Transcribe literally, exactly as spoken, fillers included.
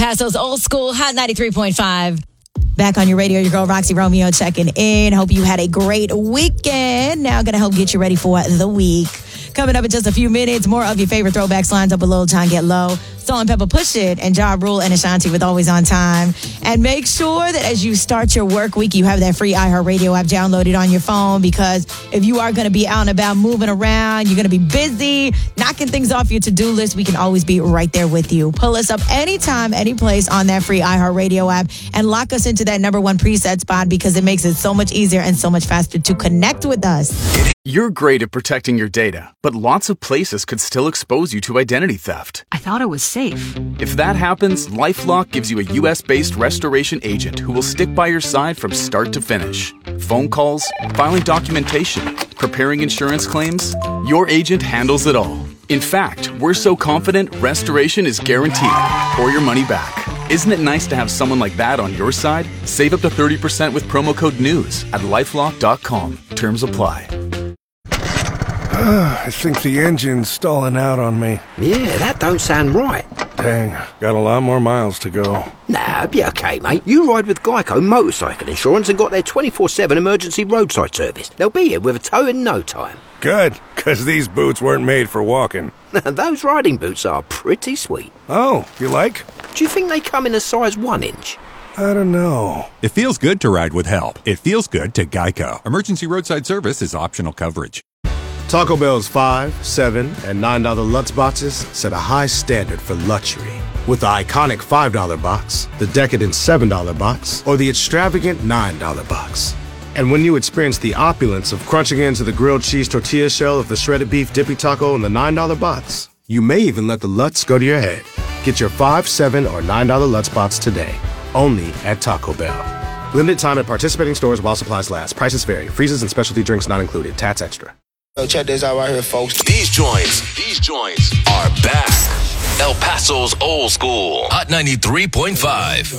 Paso's Old School, Hot ninety-three point five. Back on your radio, your girl Roxy Romeo checking in. Hope you had a great weekend. Now going to help get you ready for the week. Coming up in just a few minutes, more of your favorite throwbacks lines up with Lil Jon Get Low, Salt and Pepper Push It, and Ja Rule and Ashanti with Always on Time. And make sure that as you start your work week, you have that free iHeartRadio app downloaded on your phone, because if you are going to be out and about moving around, you're going to be busy, knocking things off your to-do list, we can always be right there with you. Pull us up anytime, any place on that free iHeartRadio app and lock us into that number one preset spot, because it makes it so much easier and so much faster to connect with us. You're great at protecting your data, but lots of places could still expose you to identity theft. I thought it was safe. If that happens, LifeLock gives you a U S-based restoration agent who will stick by your side from start to finish. Phone calls, filing documentation, preparing insurance claims, your agent handles it all. In fact, we're so confident restoration is guaranteed or your money back. Isn't it nice to have someone like that on your side? Save up to thirty percent with promo code NEWS at lifelock dot com. Terms apply. I think the engine's stalling out on me. Yeah, that don't sound right. Dang, got a lot more miles to go. Nah, be okay, mate. You ride with Geico Motorcycle Insurance and got their twenty-four seven emergency roadside service. They'll be here with a tow in no time. Good, because these boots weren't made for walking. Those riding boots are pretty sweet. Oh, you like? Do you think they come in a size one inch? I don't know. It feels good to ride with help. It feels good to Geico. Emergency roadside service is optional coverage. Taco Bell's five, seven, and nine dollar Lutz boxes set a high standard for luxury. With the iconic five dollar box, the decadent seven dollar box, or the extravagant nine dollar box. And when you experience the opulence of crunching into the grilled cheese tortilla shell of the shredded beef dippy taco in the nine dollar box, you may even let the Lutz go to your head. Get your five, seven, or nine dollar Lutz box today, only at Taco Bell. Limited time at participating stores while supplies last. Prices vary. Freezes and specialty drinks not included. Tats extra. So check this out right here, folks. These joints, these joints are back. El Paso's Old School, Hot ninety-three point five.